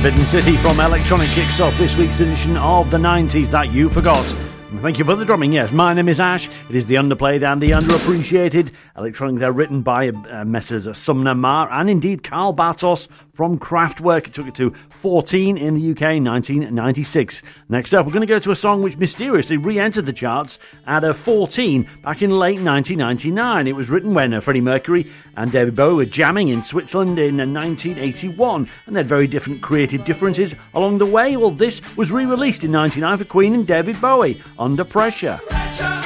Forbidden City from Electronic kicks off this week's edition of the 90s That You Forgot. Thank you for the drumming, yes. My name is Ash. It is the underplayed and the underappreciated electronic. They're written by Messrs. Sumner Ma and indeed Carl Bartos from Kraftwerk. It took it to 14 in the UK in 1996. Next up, we're going to go to a song which mysteriously re-entered the charts at 14 back in late 1999. It was written when Freddie Mercury and David Bowie were jamming in Switzerland in 1981, and they had very different creative differences along the way. Well, this was re-released in 99 for Queen and David Bowie, Under Pressure.